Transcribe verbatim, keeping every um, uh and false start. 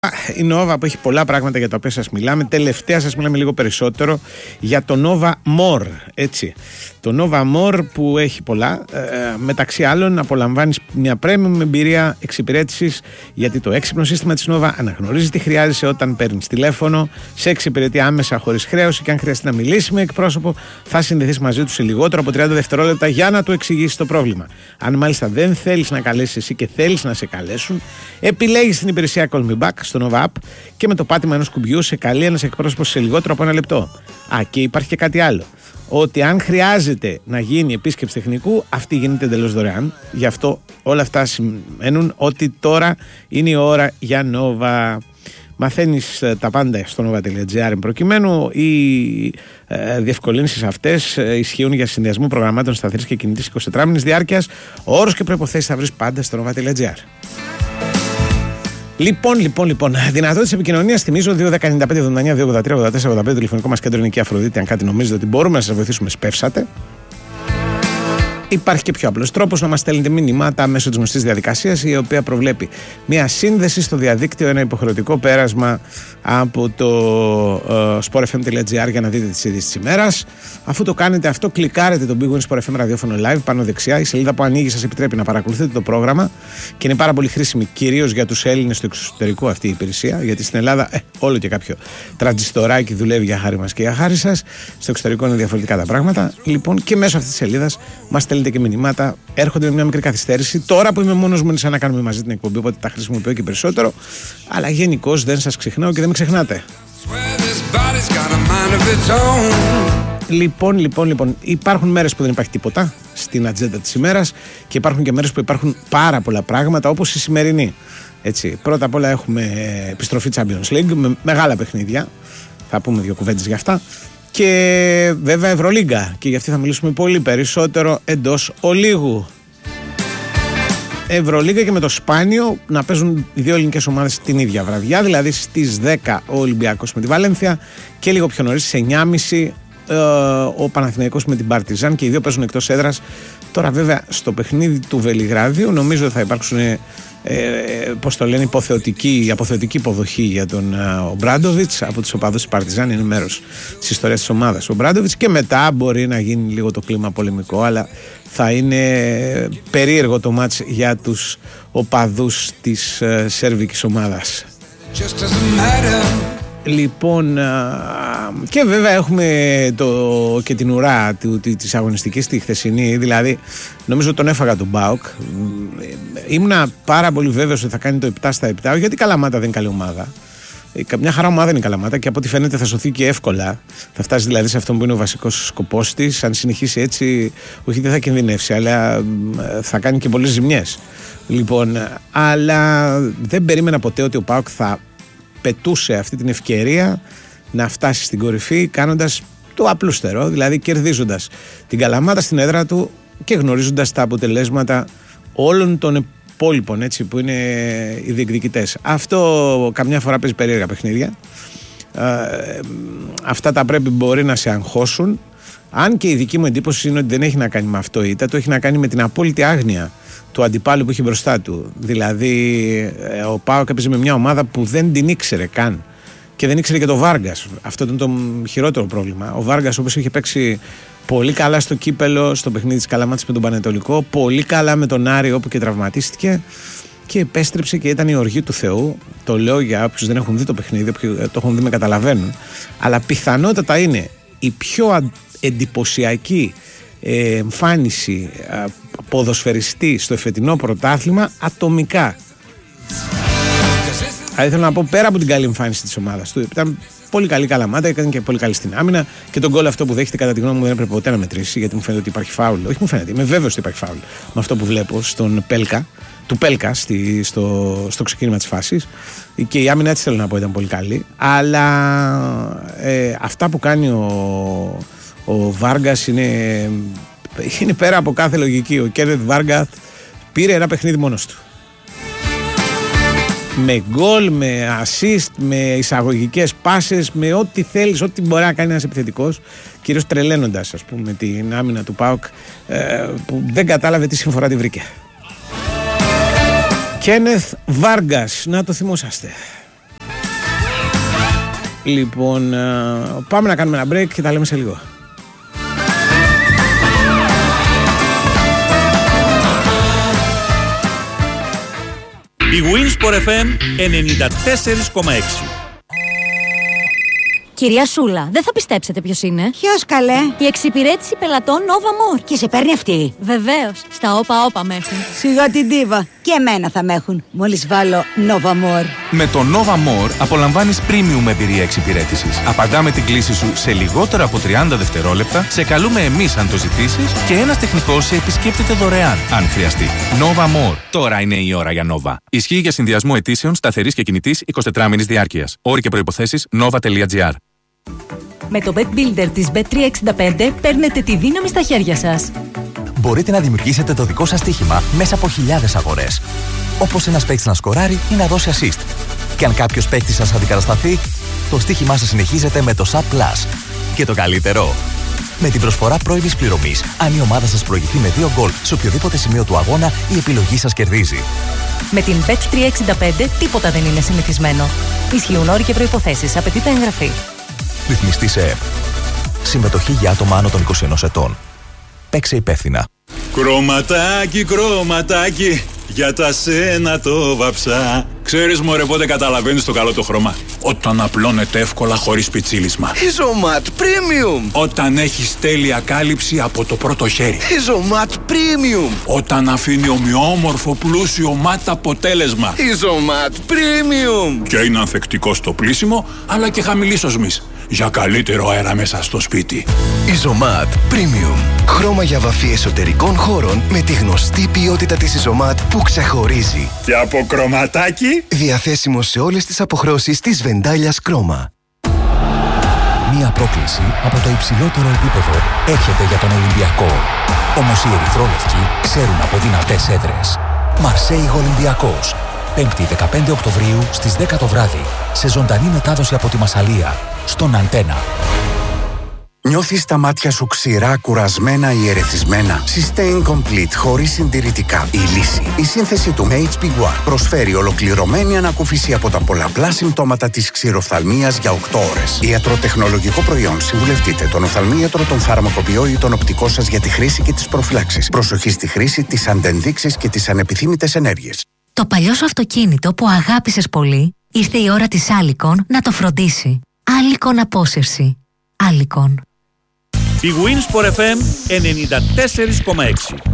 Η Nova που έχει πολλά πράγματα για τα οποία σας μιλάμε. Τελευταία σας μιλάμε λίγο περισσότερο για το Nova More, έτσι. Το Nova More που έχει πολλά, ε, μεταξύ άλλων απολαμβάνεις μια premium εμπειρία εξυπηρέτησης, γιατί το έξυπνο σύστημα της Nova αναγνωρίζει τι χρειάζεσαι όταν παίρνεις τηλέφωνο, σε εξυπηρετεί άμεσα χωρίς χρέωση και αν χρειαστεί να μιλήσει με εκπρόσωπο θα συνδεθείς μαζί του σε λιγότερο από τριάντα δευτερόλεπτα για να του εξηγήσεις το πρόβλημα. Αν μάλιστα δεν θέλεις να καλέσεις εσύ και θέλεις να σε καλέσουν, επιλέγεις την υπηρεσία Call Me Back στο Nova App και με το πάτημα ενός κουμπιού σε καλεί ένας εκπρόσωπος σε λιγότερο από ένα λεπτό. Α, και υπάρχει και κάτι άλλο. Ότι αν χρειάζεται να γίνει επίσκεψη τεχνικού, αυτή γίνεται εντελώς δωρεάν. Γι' αυτό όλα αυτά σημαίνουν ότι τώρα είναι η ώρα για Nova. Μαθαίνεις τα πάντα στο nova τελεία gr προκειμένου. Οι ε, διευκολύνσεις αυτές ε, ισχύουν για συνδυασμό προγραμμάτων σταθερής και κινητής εικοσιτετράμινης διάρκειας. Όρους και προϋποθέσεις θα βρεις πάντα στο nova τελεία gr. Λοιπόν, λοιπόν, λοιπόν, δυνατότητες επικοινωνίας. Θυμίζω δύο δέκα ενενήντα πέντε εβδομήντα εννιά δύο ογδόντα τρία ογδόντα τέσσερα ογδόντα πέντε. Το τηλεφωνικό μας κέντρο είναι εκεί Αφροδίτη. Αν κάτι νομίζετε ότι μπορούμε να σας βοηθήσουμε, σπεύσατε. Υπάρχει και πιο απλός τρόπος να μας στέλνετε μηνύματα μέσω της γνωστής διαδικασίας, η οποία προβλέπει μια σύνδεση στο διαδίκτυο, ένα υποχρεωτικό πέρασμα από το uh, sport f m τελεία gr για να δείτε τις ειδήσεις της ημέρας. Αφού το κάνετε αυτό, κλικάρετε το Big Win Sport εφ εμ ραδιόφωνο live πάνω δεξιά. Η σελίδα που ανοίγει σας επιτρέπει να παρακολουθείτε το πρόγραμμα και είναι πάρα πολύ χρήσιμη, κυρίως για τους Έλληνες στο εξωτερικό αυτή η υπηρεσία. Γιατί στην Ελλάδα ε, όλο και κάποιο τραντζιστοράκι δουλεύει για χάρη μας και για χάρη σας. Στο εξωτερικό είναι διαφορετικά τα πράγματα. Λοιπόν, και μέσω αυτής της σελίδας μας στέλνετε και μηνύματα. Έρχονται με μια μικρή καθυστέρηση. Τώρα που είμαι μόνος μου, είναι σαν να κάνουμε μαζί την εκπομπή, οπότε τα χρησιμοποιώ και περισσότερο. Αλλά γενικώς δεν σας ξεχνάω και δεν με ξεχνάτε. Λοιπόν, λοιπόν, λοιπόν, υπάρχουν μέρες που δεν υπάρχει τίποτα στην ατζέντα της ημέρας και υπάρχουν και μέρες που υπάρχουν πάρα πολλά πράγματα, όπως η σημερινή. Έτσι, πρώτα απ' όλα έχουμε επιστροφή Champions League με μεγάλα παιχνίδια. Θα πούμε δύο κουβέντες για αυτά. Και βέβαια Ευρωλίγκα, και γι' αυτή θα μιλήσουμε πολύ περισσότερο εντός ολίγου. Ευρωλίγκα και με το σπάνιο να παίζουν οι δύο ελληνικές ομάδες την ίδια βραδιά, δηλαδή στις δέκα ο Ολυμπιακός με τη Βαλένθια και λίγο πιο νωρίς στις εννιά και μισή ε, ο Παναθηναϊκός με την Παρτιζάν, και οι δύο παίζουν εκτός έδρας. Τώρα βέβαια στο παιχνίδι του Βελιγράδιου νομίζω ότι θα υπάρξουν ε, ε, πώς το λένε, υποθεωτική, αποθεωτική υποδοχή για τον ε, Μπράντοβιτς από τους οπαδούς της Παρτιζάν. Είναι μέρος της ιστορίας της ομάδας ο Μπράντοβιτς, και μετά μπορεί να γίνει λίγο το κλίμα πολεμικό, αλλά θα είναι περίεργο το μάτς για τους οπαδούς της ε, σέρβικης ομάδας. Λοιπόν, και βέβαια έχουμε το, και την ουρά του, της αγωνιστικής τη χθεσινή, δηλαδή νομίζω τον έφαγα τον ΠΑΟΚ. Ήμουνα πάρα πολύ βέβαιος ότι θα κάνει το επτά στα επτά, γιατί η Καλαμάτα δεν είναι καλή ομάδα. Καμιά χαρά ομάδα είναι η Καλαμάτα και από ό,τι φαίνεται θα σωθεί και εύκολα. Θα φτάσει δηλαδή σε αυτό που είναι ο βασικός σκοπός της. Αν συνεχίσει έτσι, όχι δεν θα κινδυνεύσει, αλλά θα κάνει και πολλές ζημιές. Λοιπόν, αλλά δεν περίμενα ποτέ ότι ο ΠΑΟΚ θα πετούσε αυτή την ευκαιρία να φτάσει στην κορυφή κάνοντας το απλούστερο, δηλαδή κερδίζοντας την Καλαμάτα στην έδρα του και γνωρίζοντας τα αποτελέσματα όλων των υπόλοιπων, έτσι, που είναι οι διεκδικητές. Αυτό καμιά φορά παίζει περίεργα παιχνίδια. Ε, αυτά τα πρέπει μπορεί να σε αγχώσουν, αν και η δική μου εντύπωση είναι ότι δεν έχει να κάνει με αυτό ήττα, το έχει να κάνει με την απόλυτη άγνοια του αντιπάλου που έχει μπροστά του. Δηλαδή ο ΠΑΟΚ έπαιζε με μια ομάδα που δεν την ήξερε καν και δεν ήξερε και το Βάργκας. Αυτό ήταν το χειρότερο πρόβλημα. Ο Βάργκας, όπως είχε παίξει πολύ καλά στο κύπελο, στο παιχνίδι της Καλαμάτας με τον Πανετολικό, πολύ καλά με τον Άρη όπου και τραυματίστηκε, και επέστρεψε και ήταν η οργή του Θεού. Το λέω για όποιους δεν έχουν δει το παιχνίδι, όποιοι το έχουν δει με καταλαβαίνουν. Αλλά πιθανότατα είναι η πιο εντυπωσιακή εμφάνιση ποδοσφαιριστή στο εφετινό πρωτάθλημα ατομικά. Θα ήθελα να πω, πέρα από την καλή εμφάνιση της ομάδας του, ήταν πολύ καλή Καλαμάτα, έκανε και πολύ καλή στην άμυνα, και τον γκολ αυτό που δέχεται κατά τη γνώμη μου δεν έπρεπε ποτέ να μετρήσει, γιατί μου φαίνεται ότι υπάρχει φάουλ. Όχι, μου φαίνεται, είμαι βέβαιος ότι υπάρχει φάουλ με αυτό που βλέπω στον Πέλκα, του Πέλκα στη, στο, στο ξεκίνημα της φάσης, και η άμυνα, έτσι θέλω να πω, ήταν πολύ καλή. Αλλά ε, αυτά που κάνει ο, ο Βάργκας είναι, είναι πέρα από κάθε λογική. Ο Κένεθ Βάργκας πήρε ένα παιχνίδι μόνος του. Με γκολ, με assist, με εισαγωγικές πάσες, με ό,τι θέλεις, ό,τι μπορεί να κάνει ένας επιθετικός, κυρίως τρελαίνοντας, ας πούμε, την άμυνα του ΠΑΟΚ, ε, που δεν κατάλαβε τι συμφορά τη βρήκε. Κένεθ Βάργκας, να το θυμόσαστε. Λοιπόν, πάμε να κάνουμε ένα break και τα λέμε σε λίγο. Η Winsport εφ εμ ενενήντα τέσσερα κόμμα έξι. Κυρία Σούλα, δεν θα πιστέψετε ποιος είναι. Ποιος, καλέ? Η εξυπηρέτηση πελατών Nova More. Και σε παίρνει αυτή? Βεβαίως. Στα όπα όπα με έχουν. Σιγά την ντίβα. Και εμένα θα με έχουν. Μόλις βάλω Nova More. Με το Nova More απολαμβάνεις premium εμπειρία εξυπηρέτησης. Απαντάμε την κλήση σου σε λιγότερα από τριάντα δευτερόλεπτα, σε καλούμε εμείς αν το ζητήσεις και ένας τεχνικός σε επισκέπτεται δωρεάν αν χρειαστεί. Nova More. Τώρα είναι η ώρα για Nova. Ισχύει για συνδυασμό αιτήσεων σταθερής και κινητής εικοσιτετράμηνης διάρκειας. Όροι και προϋποθέσεις nova τελεία gr. Με το Bet Builder της μπετ τριακόσια εξήντα πέντε παίρνετε τη δύναμη στα χέρια σας. Μπορείτε να δημιουργήσετε το δικό σας στοίχημα μέσα από χιλιάδες αγορές. Όπως ένας παίκτης να σκοράρει ή να δώσει assist. Και αν κάποιος παίκτης σας αντικατασταθεί, το στοίχημά σας συνεχίζεται με το Sub Plus. Και το καλύτερο, με την προσφορά πρώιμης πληρωμής, αν η ομάδα σας προηγηθεί με δύο γκολ σε οποιοδήποτε σημείο του αγώνα, η επιλογή σας κερδίζει. Με την μπετ τριακόσια εξήντα πέντε τίποτα δεν είναι συνηθισμένο. Ισχύουν όροι και προϋποθέσεις. Απαιτείται εγγραφή. Ρυθμιστή σε ΕΕΠ. Συμμετοχή για άτομα άνω των είκοσι ενός ετών. Παίξε υπεύθυνα. Κρωματάκι, κρωματάκι, για τα σένα το βαψά. Ξέρεις μωρέ πότε καταλαβαίνεις το καλό το χρώμα? Όταν απλώνεται εύκολα χωρίς πιτσίλισμα. Isomat Premium. Όταν έχεις τέλεια κάλυψη από το πρώτο χέρι. Isomat Premium. Όταν αφήνει ομοιόμορφο πλούσιο ματ αποτέλεσμα. Isomat Premium. Και είναι ανθεκτικό στο πλύσιμο αλλά και χαμηλής οσμής, για καλύτερο αέρα μέσα στο σπίτι. Isomat Premium. Χρώμα για βαφή εσωτερικών χώρων με τη γνωστή ποιότητα της Isomat που ξεχωρίζει. Και από κρωματάκι. Διαθέσιμο σε όλες τις αποχρώσεις της Βεντάλιας Κρόμα. Μία πρόκληση από το υψηλότερο επίπεδο έρχεται για τον Ολυμπιακό. Όμως οι ερυθρόλευκοι ξέρουν από δυνατές έδρες. Μαρσέιγ Ολυμπιακός. Πέμπτη δεκαπέντε Οκτωβρίου στις δέκα το βράδυ. Σε ζωντανή μετάδοση από τη Μασσαλία. Στον Αντένα. Νιώθεις τα μάτια σου ξηρά, κουρασμένα ή ερεθισμένα? Sustain Complete, χωρίς συντηρητικά. Η λύση. Η σύνθεση του με έιτς πι One προσφέρει ολοκληρωμένη ανακούφιση από τα πολλαπλά συμπτώματα της ξηροφθαλμίας για οκτώ ώρες. Ιατροτεχνολογικό προϊόν. Συμβουλευτείτε τον οφθαλμίατρο, τον φαρμακοποιό ή τον οπτικό σας για τη χρήση και τις προφυλάξεις. Προσοχή στη χρήση, τις αντενδείξεις και τις ανεπιθύμητες ενέργειες. Το παλιό σου αυτοκίνητο που αγάπησες πολύ, ήρθε η ώρα της Alicon να το φροντίσει. Alicon απόσυρση. Alicon. Η Winsport εφ εμ ενενήντα τέσσερα κόμμα έξι.